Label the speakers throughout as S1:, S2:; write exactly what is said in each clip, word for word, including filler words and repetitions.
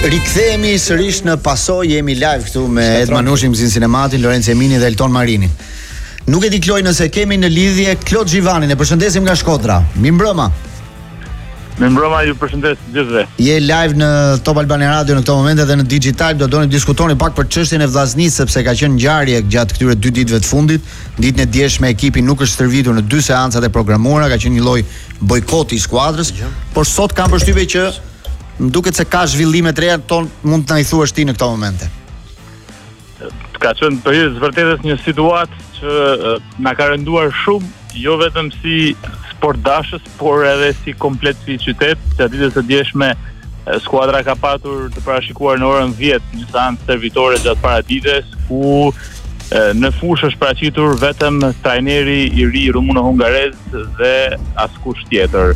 S1: Rikthehemi sërish në Paso, jemi live këtu me Ed Manushin, Mzin Sinematin, Lorenzo Emini dhe Elton Marinin. Nuk e di Kloj nëse kemi në lidhje Klod Gjivanin, e përshëndesim nga Shkodra. Mirëmbrëma.
S2: Mirëmbrëma, ju përshëndes gjithëve.
S1: Je live në Top Albania Radio në këto momente dhe në Digital, do doni diskutoni pak për çështjen e vllaznisë sepse ka qenë ngjarje gjatë këtyre dy ditëve të fundit. Ditën e djeshme ekipi nuk është stërvitur në dy seancat e programuara, ka qenë një lloj bojkoti i skuadrës, por sot kam përshtypjen që më duket se ka zhvillime të reja, ton mund të na i thuash ti në këto momente.
S2: Ka qenë për vërtetës një situatë që na ka rënduar shumë, jo vetëm si sportdashës, por edhe si komplet si qytet. Gjatë ditës së djeshme skuadra ka patur të parashikuar në orën dhjetë një seancë servitore gjatë paradites, ku në fushë është paraqitur vetëm trajneri i ri rumuno-hungarez dhe askush tjetër.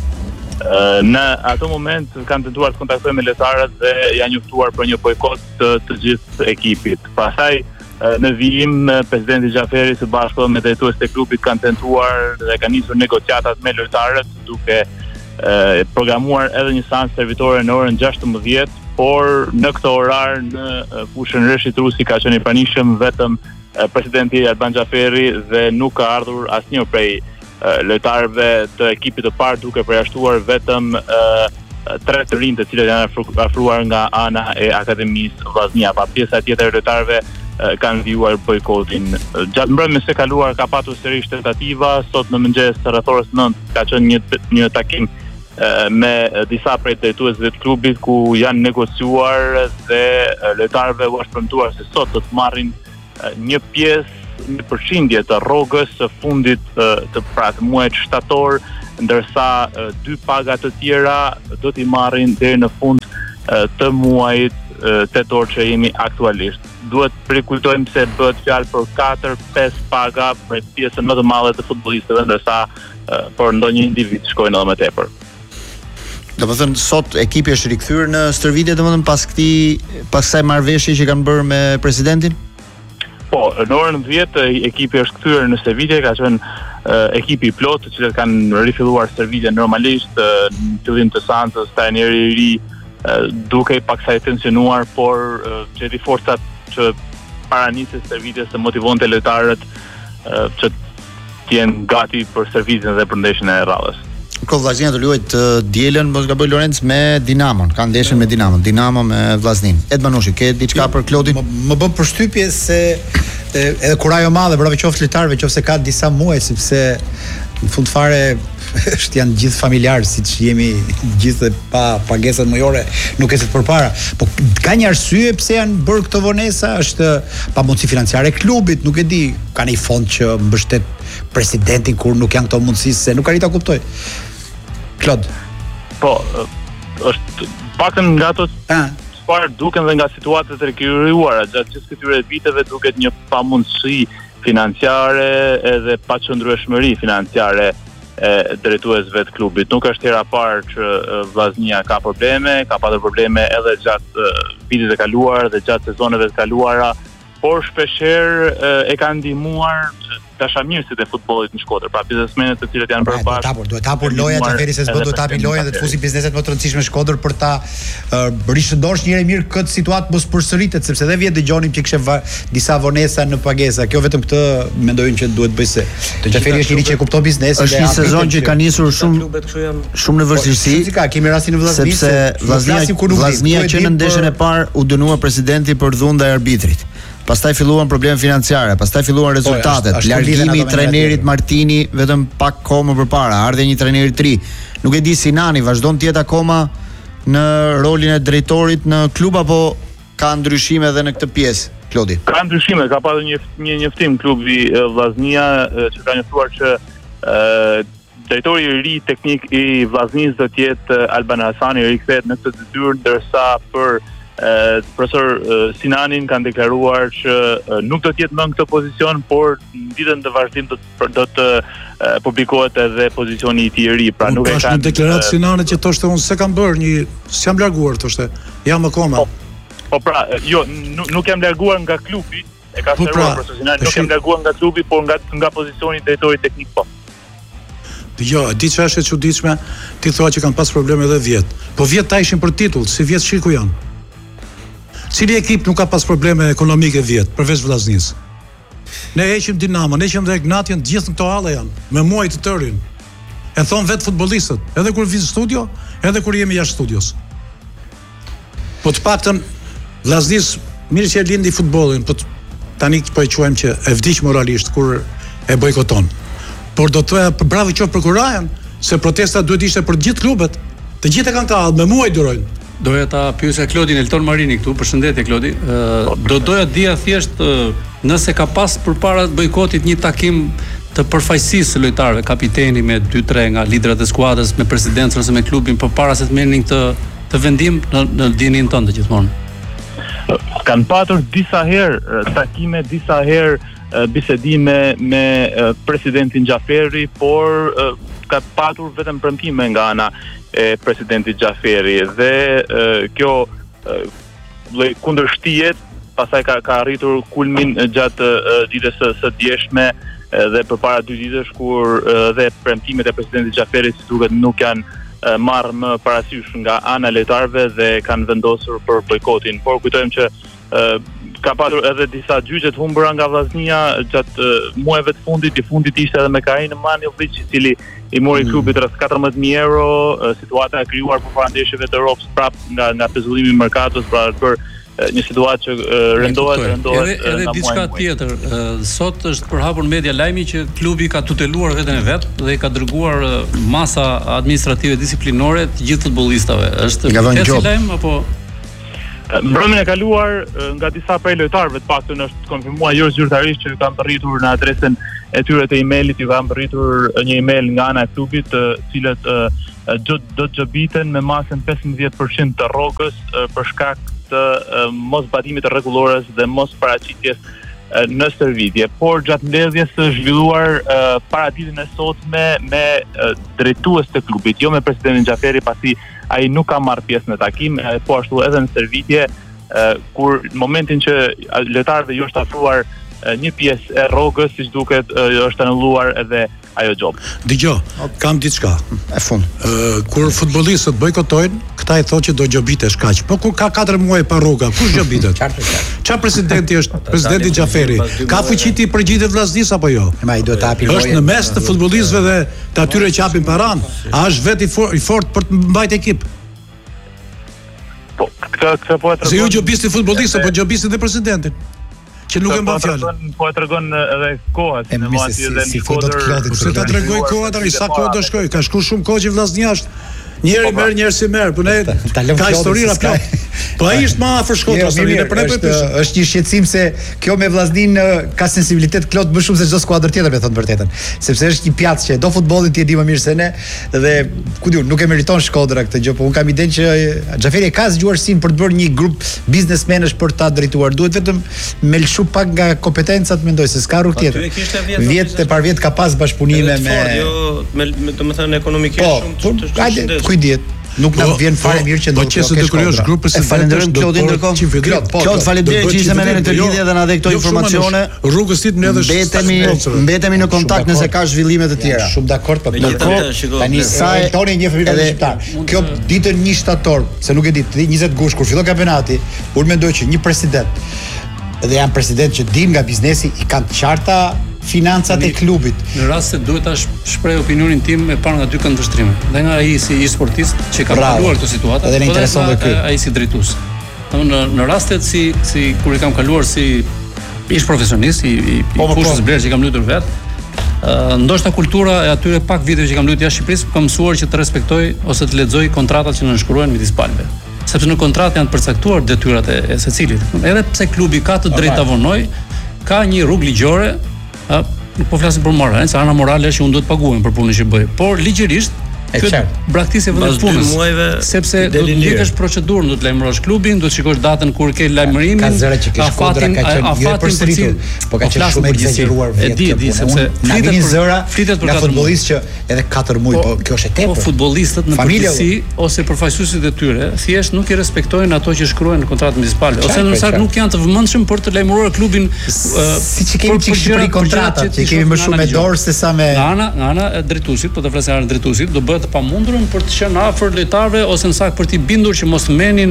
S2: Në ato moment kanë tentuar të kontaktojnë me lojtarët dhe janë njoftuar për një bojkot të, të gjithë ekipit. Pastaj në vijim presidenti Xhaferi së bashku me drejtuesit e klubit kanë tentuar dhe kanë nisur negociatat me lojtarët duke e, programuar edhe një seancë servitore në orën gjashtëmbëdhjetë, por në këtë orar në fushën Reshit Rusi ka qenë i pranishëm vetëm presidenti Alban Xhaferi dhe nuk ka ardhur asnjë prej lojtarëve të ekipit të parë, duke përjashtuar vetëm uh, tre të rinj të cilët janë afruar nga ana e Akademisë Vllaznia. Pa pjesa tjetër e lojtarëve uh, kanë vijuar bojkotin. Gjatë mbrëmjes së kaluar ka patur sërish tentativa, sot në mëngjes rreth orës nëntë ka qenë një një takim uh, me disa prej drejtuesve të klubit ku janë negociuar dhe uh, lojtarëve u është premtuar se sot do të marrin uh, një pjesë një përqindje të rrogës së fundit të pra të muajit shtator, ndërsa dy paga të tjera do t'i marrin deri në fund të muajit tetor që jemi aktualisht. Duhet të rikujtojmë se bëhet fjalë për katër pesë paga për pjesën më të madhe të futbollistëve, ndërsa për ndonjë individ shkojnë edhe më tepër.
S1: Domethënë sot ekipi është rikthyer në stërvitje, domethënë pas këtij pas kësaj marrëveshje që kanë bërë me presidentin?
S2: Po, në orën dhjetë ekipi është kthyer në stërvitje, ka qenë uh, ekipi i plotë, të cilët kanë rifilluar stërvitjen normalisht uh, në fillim të seancës, trajneri i ri uh, duke i paksaj tensionuar, por uh, gjeti forcat që para nisjes stërvitjes të motivonte lojtarët uh, që të jenë gati për stërvitjen dhe për ndeshjen e radhës.
S1: Ko Vllaznia do luajë të dielën, mos gaboj Lorenz, me Dinamon. Ka ndeshjen me Dinamon, Dinamo me Vllaznin. Ed Manushi, ke diçka për Klodin?
S3: Më, më bën përshtypje se e, edhe kurajo e madhe bravo qoftë lojtarëve, qoftë se ka disa muaj, sepse në fund fare është janë gjithë familjarë, siç jemi gjithë pa pagesat mujore, nuk është përpara. Po ka një arsye pse janë bërë këto vonesa, është pamundësi financiare e klubit, nuk e di, ka një fond që mbështet presidentin kur nuk janë këto mundësi, se nuk arrita kuptoj. Klod.
S2: Po, është paktën nga ato çfarë duken dhe nga situatat e rikrijuara gjatë gjithë këtyre viteve, duket një pamundësi financiare edhe paqëndrueshmëri financiare e drejtuesve të klubit. Nuk është hera parë që Vllaznia ka probleme, ka pasur probleme edhe gjatë vitit të kaluar dhe gjatë sezoneve të kaluara, por shpeshherë e kanë ndihmuar dashamirësit e futbollit në Shkodër, pra biznesmenët të cilët janë bërë bashkë.
S3: Duhet duhet hapur loja Xhaferi se s'do të hapin lojën dhe të fusin bizneset më të rëndësishme në Shkodër për ta uh, rishëndorsh një herë mirë këtë situatë mos përsëritet, sepse edhe vjet dëgjonim që kishte disa vonesa në pagesa. Kjo vetëm këtë mendojnë që duhet bëjë se. Te Xhaferi është njëri që e kupton biznesin.
S1: Është një sezon që ka nisur shumë shumë në vështirësi.
S3: Si ka, kemi rastin në Vllaznia,
S1: sepse Vllaznia Vllaznia që në ndeshjen e parë u dënua presidenti për dhun ndaj arbitrit. Pastaj filluan probleme financiare, pastaj filluan rezultatet, largimi i trajnerit Martini vetëm pak kohë më përpara, ardhi një trajner i ri. Nuk e di Sinani vazhdon të jetë akoma në rolin e drejtorit në klub apo ka ndryshime edhe në këtë pjesë, Klodi?
S2: Ka ndryshime, ka pasur një një njoftim klubi Vllaznia që ka njoftuar që ë drejtori i ri teknik i Vllaznisë do të jetë Alban Hasani, rikthehet në këtë detyrë, ndërsa për Uh, profesor uh, Sinanin kanë deklaruar që uh, nuk do të jetë më në këtë pozicion, por në ditën e vazhdim do të do të uh, publikohet edhe pozicioni i tij i ri. Pra nuk e kanë
S4: në deklaratë uh, Sinanit që thoshte unë se kam bërë një, s'jam larguar thoshte. Jam akoma.
S2: Po, po pra, jo, nuk, nuk jam larguar nga klubi, e ka
S4: po,
S2: shëruar pra, profesor Sinani, nuk jam larguar nga klubi, por nga nga pozicioni i drejtorit teknik po.
S4: Jo, di çfarë është e çuditshme, ti thua që kanë pas probleme edhe vjet. Po vjet ta ishin për titull, si vjet shiku janë. Cili ekip nuk ka pas probleme ekonomike vjet përveç Vllaznisë? Ne heqim Dinamo, ne heqim dhe Ignatian, gjithë këto halle janë me muaj të tërin. E thon vetë futbollistët, edhe kur vin në studio, edhe kur jemi jashtë studios. Po të paktën Vllaznisë mirë që e lindi futbollin, po tani po e quajmë që e vdiq moralisht kur e bojkoton. Por do të thoya bravo qoftë për Kurajan, se protesta duhet ishte për të gjithë klubet. Të gjithë e kanë ta, me muaj durojnë.
S5: Doja ta pyesja Klodin Elton Marini këtu, përshëndetje Klodi. Ë do doja dija thjesht nëse ka pas përpara bojkotit një takim të përfaqësisë së lojtarëve, kapiteni me dy tre nga liderët e skuadrës, me presidencën ose me klubin përpara se të merrnin këtë të vendim në në dinin tonë gjithmonë.
S2: Kanë patur disa herë takime, disa herë bisedime me presidentin Xhaferi, por ka patur vetëm premtime nga ana e presidentit Xhaferi dhe kjo lloj kundërshtijet pastaj ka ka arritur kulmin gjatë ditës së, së djeshme dhe përpara dy ditësh kur dhe premtimet e presidentit Xhaferi si duket nuk janë marrë më parasysh nga ana e lojtarëve dhe kanë vendosur për bojkotin. Por kujtojmë që ka patur edhe disa gjyqe të humbura nga Vllaznia gjatë muajve të fundit, i fundit ishte edhe me Karin Manjovic, i cili i mori mm. klubit rreth katërmbëdhjetë mijë euro, situata e krijuar përpara ndeshjeve të Europës prap nga nga pezullimi i merkatos, pra për një situatë që rëndohet, rëndohet
S5: edhe, edhe diçka tjetër. Sot është përhapur në media lajmi që klubi ka tuteluar veten e vet dhe i ka dërguar masa administrative disiplinore të gjithë futbollistëve. Është vërtet lajm apo
S2: Mbrëmjen e kaluar nga disa prej lojtarëve të paktën është konfirmuar jo zyrtarisht që kanë përrritur në adresën e tyre të emailit, ju kanë përrritur një email nga ana e klubit, të cilët do të xhobiten me masën pesëmbëdhjetë përqind të rrogës për shkak të mosbatimit të rregullores dhe mos paraqitjes në stërvitje. Por gjatë mbledhjes së zhvilluar para ditën e sotme me drejtues të klubit, jo me presidentin Xhaferi, pasi ai nuk ka marrë pjesë në takim, po ashtu edhe në stërvitje, kur në momentin që lojtarëve ju është afruar një pjesë e rrogës, siç duket është anulluar edhe ajo job.
S4: Dgjoj, kam diçka.
S1: E fund.
S4: Ë kur futbollistët bojkotojnë, këta i thonë që do gjobitesh kaq. Po kur ka katër muaj pa rruga, kush gjobitet? Çfarë presidenti është? Presidenti Xhaferi. Ka fuqi ti përgjigjet Vllaznisë apo jo?
S3: Ma i do të hapi.
S4: Është në mes të futbollistëve dhe të atyre që japin paran, a është vetë i, for, i fort për të mbajtur ekip?
S2: Po, këtë këtë po e tregon.
S4: Se ju gjobisti futbollistë, po gjobisti dhe presidentin. Që nuk e mban fjalën.
S2: Po e tregon edhe koha, si në mos edhe në kodër.
S4: Se ta tregoj koha tani sa kohë do shkoj, ka shku shumë kohë që Vllaznia është njëri merr njëri si merr, po ne ka historira plot. Po ai është më afër Shkodrës, ne për ne po
S3: është një shqetësim se kjo me Vllaznin ka sensibilitet plot më shumë se çdo skuadër tjetër, me thënë vërtetën. Sepse është një pjatë që do futbollin ti e di më mirë se ne dhe ku diun, nuk e meriton Shkodra këtë gjë, po un kam idenë që Xhaferi ka zgjuar sin për të bërë një grup biznesmenësh për ta drejtuar. Duhet vetëm me lshu pak nga kompetencat, mendoj se s'ka rrugë tjetër. Vjet e par vjet ka pas bashkëpunime me
S6: jo me domethënë ekonomikisht shumë të
S3: shëndetshëm. Kujdet, nuk na vjen fare mirë që
S4: ndodh. Po çesë do kryosh grup presidentësh.
S1: Falenderojmë Klodin ndërkohë. Klod, faleminderit që ishte me ne në të lidhje dhe na dhe këto informacione.
S4: Rrugës dit më edhe
S1: mbetemi mbetemi në kontakt nëse ka zhvillime të tjera.
S3: Shumë dakord, po tani sa Toni një fëmijë shqiptar. Kjo ditën një shtator, se nuk e di, njëzet gusht kur fillon kampionati, unë mendoj që një president dhe janë president që din nga biznesi, i kanë të qarta financat e klubit.
S5: Në rast se duhet ta shpreh opinionin tim e parë nga dy këndvështrime. Dhe nga ai si e-sportist që ka kaluar këtë situatë,
S3: dhe ne intereson dhe ky.
S5: Ai si drejtues. Në në rastet si si kur i kam kaluar si ish profesionist, i, i, i fushës blerë që kam luajtur vet, ë ndoshta kultura e atyre pak viteve që kam luajtur jashtë Shqipërisë kam mësuar që të respektoj ose të lexoj kontratat që nënshkruhen midis palëve. Sepse në kontratë janë përcaktuar detyrat e, e secilit. Edhe pse klubi ka të drejtë ta vonoj, ka një rrugë ligjore. A, po flasim për moral, se ana morale është që unë duhet të paguajmë për punën që bëj. Por ligjërisht Kjo braktisje vetë punës. Sepse do të ndjesh procedurën, do të lajmërosh klubin, do të shikosh datën kur ke lajmërimin.
S3: Ka zëra që ke Shkodra ka qenë jo përsëritur, po ka qenë shumë egzageruar vetë.
S5: E di, di sepse
S3: flitet për zëra, flitet për futbollistë që edhe katër muaj, po kjo është e tepër.
S5: Po futbollistët në përgjithësi ose përfaqësuesit e tyre thjesht nuk i respektojnë ato që shkruhen në kontratën midis palëve, ose në saktë nuk janë të vëmendshëm për të lajmëruar klubin.
S3: Siç i kemi çik Shqipëri kontratat, që kemi më shumë me dorë se sa me
S5: ana, ana e drejtuesit, po të flasë ana e drejtuesit, do bëhet të pamundurën për të qenë afër lojtarëve ose në saktë për t'i bindur që mos menin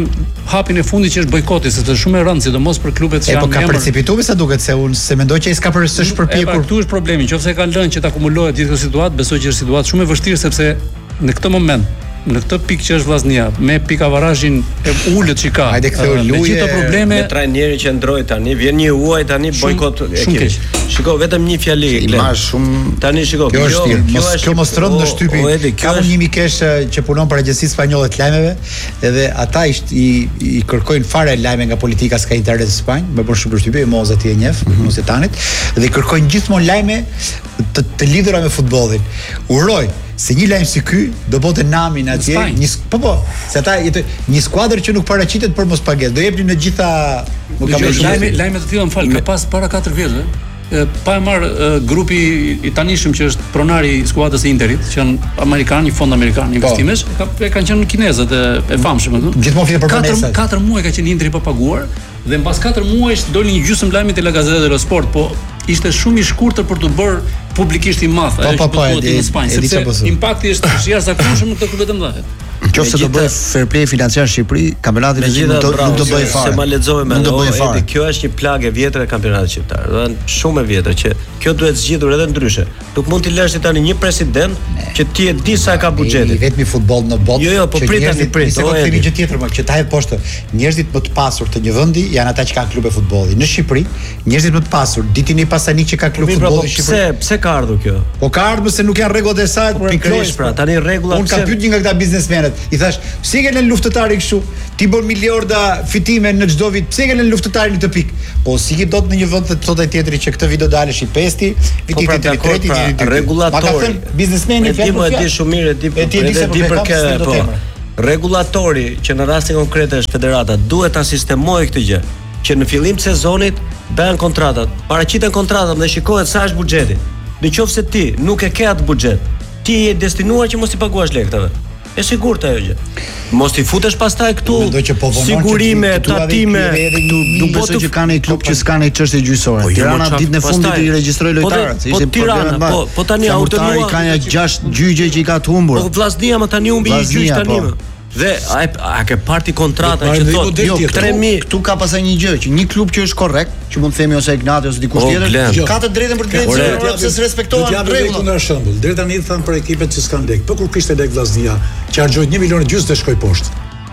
S5: hapin e fundit që është bojkoti, sepse është shumë e rëndë, sidomos për klubet që
S3: janë. Po ka
S5: emër...
S3: precipituar sa duket se unë se mendoj që ai s'ka për s'është përpjekur.
S5: Këtu është problemi, nëse ka lënë që të akumulohet gjithë kjo situatë, besoj që është situatë shumë e vështirë sepse në këtë moment në këtë pikë që është Vllaznia, me pikavarrazhin e ulët që ka.
S3: Hajde ktheu luje.
S5: Me gjithë probleme,
S6: me trajneri që ndroi tani, vjen një huaj tani bojkot e keq. Shiko, vetëm një fjali.
S1: Imazh shumë.
S6: Tani shiko,
S3: kjo është kjo, kjo, kjo mos rënd në shtypi. Ka një mikesh që punon për agjencisë spanjolle të lajmeve, edhe ata i i kërkojnë fare lajme nga politika s'ka interes në Spanjë, më bën shumë përshtypje, Moza ti e njeh, mos e tanit, dhe kërkojnë gjithmonë lajme të, të lidhura me futbollin. Uroj se një lajm si ky do bote namin atje, një po po, se ata një skuadër që nuk paraqitet për mos pagesë, do jepni në gjitha,
S5: nuk ka më shumë lajme, lajme të tilla më fal, ka pas para katër vjetëve, pa e marr grupi i tanishëm që është pronari i skuadrës së Interit, që janë amerikanë, një fond amerikan investimesh, ka kanë qenë kinezët e, e famshëm këtu.
S3: Gjithmonë flitet për banesat.
S5: katër muaj ka qenë Interi pa paguar dhe mbas katër muajsh doli një gjysmë lajmi te La Gazzetta dello Sport, po ishte shumë i shkurtër për të bërë publikisht i madh ajo që duhet në Spanjë, sepse impakti është jashtëzakonshëm në këtë klube të mëdha.
S1: Nëse do bëj fair play financiar në Shqipëri, kampionati nuk do nuk do bëj fare.
S6: Se ma lexove me edhe kjo është një plagë e vjetër e kampionatit shqiptar. Do të thënë shumë e vjetër që kjo duhet zgjidhur edhe ndryshe. Nuk mund t'i lësh tani një president që ti e di sa ka buxheti.
S3: Vetëm futboll në botë.
S6: Jo, jo, po prit tani prit.
S3: Se vetë një gjë tjetër më që ta hedh poshtë. Njerëzit më të pasur të një vendi janë ata që kanë klube futbolli. Në Shqipëri, njerëzit më të pasur, ditini Pasanik që ka klub futbolli në Shqipëri.
S6: Pse, pse ka ardhur kjo?
S3: Po ka ardhur se nuk janë rregullat e saj,
S6: pikërisht pra, tani rregullat.
S3: Unë kam pyet një nga këta biznesmenët, i thash, pse kanë lënë luftëtari kështu? Ti bën miliarda fitime në çdo vit, pse kanë lënë luftëtarin në këtë pikë? Po si që do të në një vend të thotë tjetri që këtë vit do dalësh i pesti, viti i tretë, viti i dytë.
S6: Rregullatori.
S3: Biznesmeni
S6: fjalë. E di shumë mirë, e di di për kë, po. Rregullatori që në rastin konkret është federata duhet ta sistemojë këtë gjë, që në fillim të sezonit bëhen kontratat, paraqiten kontratat dhe shikohet sa është buxheti. Nëse ti nuk e ke atë buxhet, ti je destinuar që mos i paguash lektave. E sigurt ajo gjë. Mos ti futesh pastaj këtu sigurime, tatime,
S1: nuk besoj që kanë një klub që s'ka një çështje gjyqësore. Tirana ditën e fundit i regjistroi lojtarët,
S6: ishte problem. Po po tani
S1: autoriteti ka një gjashtë gjyqje që i ka të humbur.
S6: Po Vllaznia më tani humbi një gjyq tani. Dhe a, a ke parti kontrata që thotë
S1: jo, tre mijë këtu ka pasaj një gjë që një klub që është korrekt, që mund të themi ose Ignati ose dikush tjetër, ka të drejtën për të drejtë pse se respektohen rregullat.
S4: Në shembull, deri tani thën për ekipet që s'kan lek, po kur kishte lek Vllaznia, që harxhoi një milion gjys dhe shkoi poshtë.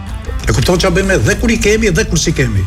S4: E kupton çfarë bëjmë dhe kur i kemi dhe kur si kemi.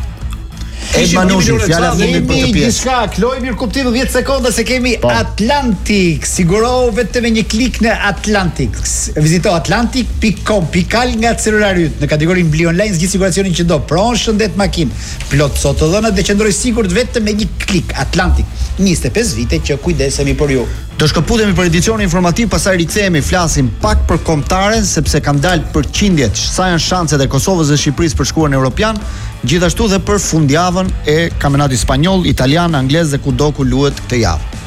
S1: E manushi, fjala fundit për të pjesë.
S3: Diçka, kloj mirë kuptim dhjetë sekonda se kemi po. Atlantic. Sigurohu vetëm me një klik në Atlantic. Vizito atlantic dot com, pikal nga celulari yt në kategorinë Bli Online, gjithë siguracionin që do. Pron shëndet makinë, plot sot të dhënat dhe qëndroj sigurt vetëm me një klik. Atlantic. njëzet e pesë vite që kujdesemi për ju.
S1: Do shkëputemi për edicionin informativ, pastaj rikthehemi, flasim pak për kombëtaren sepse kanë dalë përqindjet sa janë shanset e Kosovës dhe Shqipërisë për shkuar në Europian, gjithashtu dhe për fundjavën e kampionatit spanjoll, italian, anglez dhe kudo ku luhet këtë javë.